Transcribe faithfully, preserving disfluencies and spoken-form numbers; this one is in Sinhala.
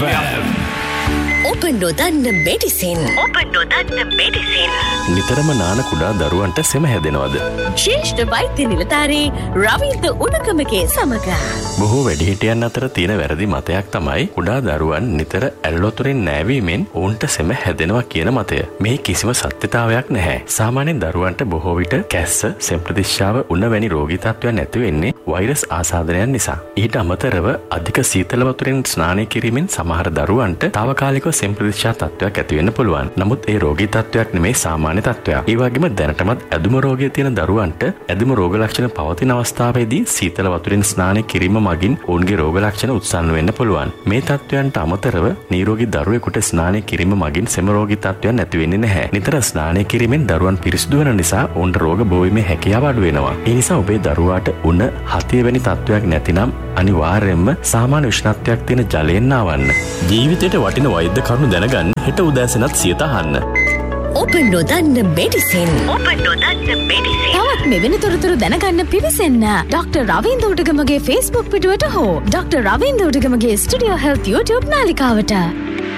F M. ඔබ නොදන්න මෙඩිසින් ඔබ නොදන්න මෙඩිසින් නිතරම නාන කුඩා දරුවන්ට සෙම හැදෙනවද? ශ්‍රේෂ්ඨ වෛද්‍ය නිලධාරී රවින්ද උණකමගේ සමග බොහෝ වැඩිහිටියන් අතර තියෙන වැරදි මතයක් තමයි කුඩා දරුවන් නිතර ඇල්ලොතුරින් නෑවීමෙන් ඔවුන්ට සෙම හැදෙනවා කියන මතය. මේ කිසිම සත්‍යතාවයක් නැහැ. සාමාන්‍යයෙන් දරුවන්ට බොහෝ විට කැස්ස, සෙම් ප්‍රතිශ්‍යාව, උණ වැනි රෝගී තත්ත්වයන් නැති වෙන්නේ වෛරස් ආසාදනයන් නිසා. ඊට අමතරව අධික සීතල වතුරෙන් ස්නානය කිරීමෙන් සමහර දරුවන්ට తాවකාලිකව සෙම් ප්‍රතිශ්‍යාව තත්ත්වයක් ඇති වෙන්න පුළුවන්. නමුත් ඒ රෝගී තත්ත්වයක් නෙමෙයි සාමාන්‍ය තත්ත්වයක්. ඒ වගේම දැනටමත් ඇදුම රෝගය තියෙන දරුවන්ට ඇදුම රෝග ලක්ෂණ පවතින අවස්ථාවේදී සීතල වතුරෙන් ස්නානය කිරීම මගින් ඔවුන්ගේ රෝග ලක්ෂණ උත්සන්න වෙන්න පුළුවන්. මේ තත්ත්වයන්ට අමතරව නිරෝගී දරුවෙකුට ස්නානය කිරීම මගින් සෙම රෝගී තත්ත්වයන් නැති වෙන්නේ නැහැ. නිතර ස්නානය කිරීමෙන් දරුවන් පිරිසිදු වෙන නිසා ඔවුන්ට රෝග බෝවීමේ හැකියාව අඩු වෙනවා. ඒ නිසා ඔබේ දරුවාට උණ හතිය වැනි තත්ත්වයක් නැතිනම් අනිවාර්යයෙන්ම සාමාන්‍ය උෂ්ණත්වයක් තියෙන ජලයෙන් නාවන්න. ජීවිතයට වටින වෛද්‍ය කරුණු දැනගන්න හෙට උදෑසනත් සියත අහන්න. ඔබ නොදන්න මෙඩිසින් ඔබ නොදන්න මෙඩිසින් තවත් මෙවැනි තොරතුරු දැනගන්න පිවිසෙන්න ඩොක්ටර් රවීන්ද්‍ර උඩගමගේ Facebook පිටුවට හෝ doctor Ravindra උඩගමගේ studio health YouTube නාලිකාවට.